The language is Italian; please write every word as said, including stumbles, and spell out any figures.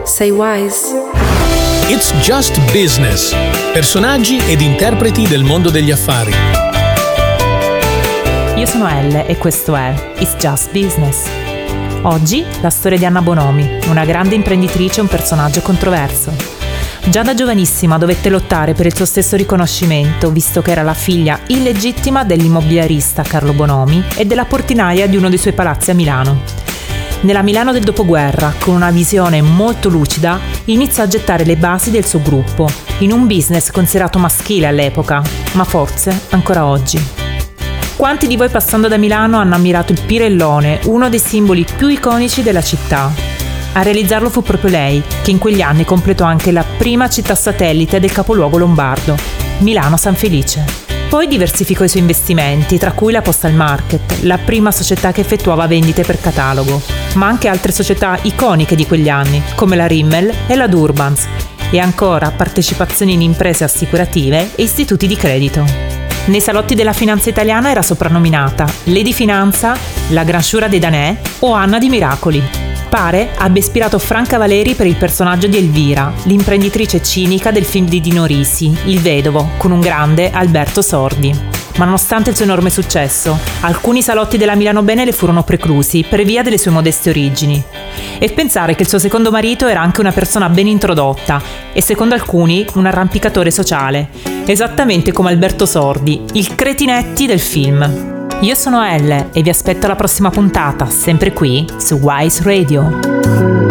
Say Wise. It's Just Business. Personaggi ed interpreti del mondo degli affari. Io sono Elle e questo è It's Just Business. Oggi la storia di Anna Bonomi, una grande imprenditrice e un personaggio controverso. Già da giovanissima dovette lottare per il suo stesso riconoscimento, visto che era la figlia illegittima dell'immobiliarista Carlo Bonomi e della portinaia di uno dei suoi palazzi a Milano. Nella Milano del dopoguerra, con una visione molto lucida, iniziò a gettare le basi del suo gruppo, in un business considerato maschile all'epoca, ma forse ancora oggi. Quanti di voi passando da Milano hanno ammirato il Pirellone, uno dei simboli più iconici della città? A realizzarlo fu proprio lei, che in quegli anni completò anche la prima città satellite del capoluogo lombardo, Milano San Felice. Poi diversificò i suoi investimenti, tra cui la Postal Market, la prima società che effettuava vendite per catalogo, ma anche altre società iconiche di quegli anni, come la Rimmel e la Durbans, e ancora partecipazioni in imprese assicurative e istituti di credito. Nei salotti della finanza italiana era soprannominata Lady Finanza, la Gran Sciura dei Danè o Anna di Miracoli. Pare abbia ispirato Franca Valeri per il personaggio di Elvira, l'imprenditrice cinica del film di Dino Risi, Il Vedovo, con un grande Alberto Sordi. Ma nonostante il suo enorme successo, alcuni salotti della Milano Bene le furono preclusi per via delle sue modeste origini. E pensare che il suo secondo marito era anche una persona ben introdotta e, secondo alcuni, un arrampicatore sociale, esattamente come Alberto Sordi, il Cretinetti del film. Io sono Elle e vi aspetto alla prossima puntata, sempre qui su Wise Radio.